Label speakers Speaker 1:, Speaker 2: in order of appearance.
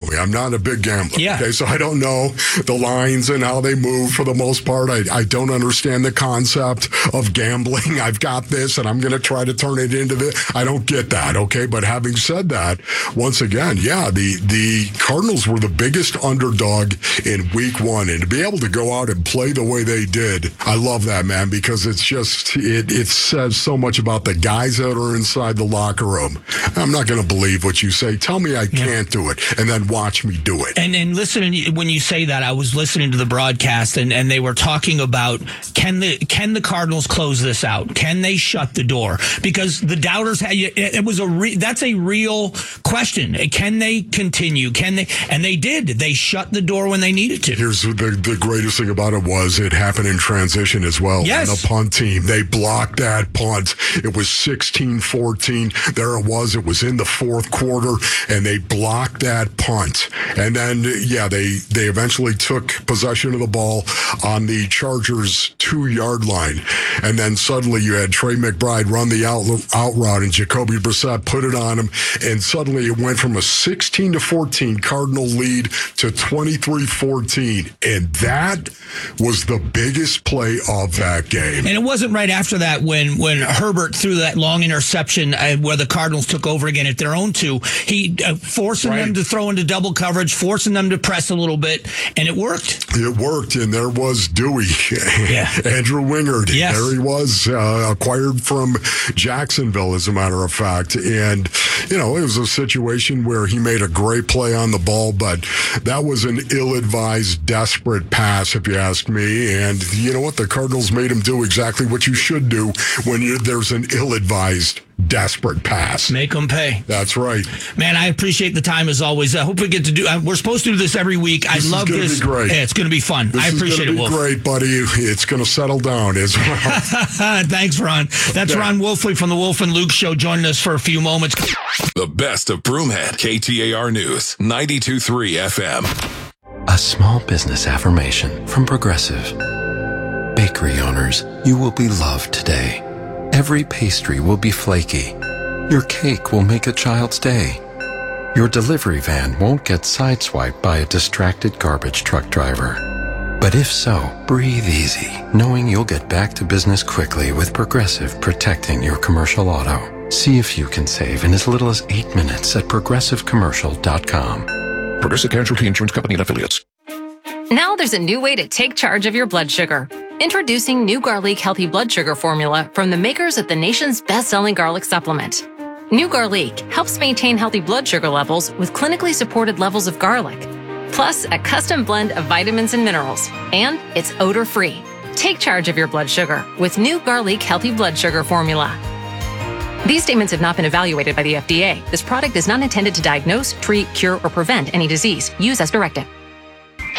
Speaker 1: me. I'm not a big gambler.
Speaker 2: Yeah.
Speaker 1: Okay, so I don't know the lines and how they move for the most part. I don't understand the concept of gambling. I've got this and I'm going to try to turn it into this. I don't get that, okay? But having said that, once again, yeah, the Cardinals were the biggest underdog in week 1. And to be able to go out and play the way they did, I love that, man, because it's just, it says so much about the guys that are inside the locker room. I'm not going to believe what you say. Tell me I can't do it, and then watch me do it.
Speaker 2: And listening, when you say that, I was listening to the broadcast, and they were talking about, can the Cardinals close this out? Can they shut the door? Because the doubters had it was that's a real question. Can they continue? Can they? And they did. They shut the door when they needed to.
Speaker 1: Here's the greatest thing about it was it happened in transition as well.
Speaker 2: Yes.
Speaker 1: On the punt team, they blocked that punt. It was 16-14. There it was. It was in the fourth quarter, and they blocked that punt. And then, yeah, they eventually took possession of the ball on the Chargers' 2-yard line. And then suddenly you had Trey McBride run the out route, and Jacoby Brissett put it on him. And suddenly it went from a 16-14 Cardinal lead to 23-14. And that was the biggest play of that game.
Speaker 2: And it wasn't right after that when Herbert threw that long interception where the Cardinals took over again at their own 2. He forcing them to throw into double coverage, forcing them to press a little bit, and it worked.
Speaker 1: It worked, and there was Dewey.
Speaker 2: Yeah.
Speaker 1: Andrew Wingard.
Speaker 2: Yes.
Speaker 1: There he was, acquired from Jacksonville, as a matter of fact. And, it was a situation where he made a great play on the ball, but that was an ill-advised, desperate pass, if you ask me. And you know what? The Cardinals made him do exactly what you should do when there's an ill-advised, desperate pass.
Speaker 2: Make them pay.
Speaker 1: That's right.
Speaker 2: Man, I appreciate the time as always. I hope we get to do. We're supposed to do this every week. I love this.
Speaker 1: This is going to be great.
Speaker 2: Yeah, it's going to be fun. I appreciate it, Wolf.
Speaker 1: Great, buddy. It's going to settle down as well.
Speaker 2: Thanks, Ron. That's Ron Wolfley from the Wolf and Luke Show joining us for a few moments.
Speaker 3: The best of Broomhead, KTAR News, 92.3 FM.
Speaker 4: A small business affirmation from Progressive. Bakery owners, you will be loved today. Every pastry will be flaky. Your cake will make a child's day. Your delivery van won't get sideswiped by a distracted garbage truck driver. But if so, breathe easy, knowing you'll get back to business quickly with Progressive protecting your commercial auto. See if you can save in as little as 8 minutes at progressivecommercial.com.
Speaker 5: Progressive Casualty Insurance Company and Affiliates.
Speaker 6: Now there's a new way to take charge of your blood sugar. Introducing New Garlic Healthy Blood Sugar Formula from the makers of the nation's best-selling garlic supplement. New Garlic helps maintain healthy blood sugar levels with clinically supported levels of garlic, plus a custom blend of vitamins and minerals, and it's odor-free. Take charge of your blood sugar with New Garlic Healthy Blood Sugar Formula. These statements have not been evaluated by the FDA. This product is not intended to diagnose, treat, cure, or prevent any disease. Use as directed.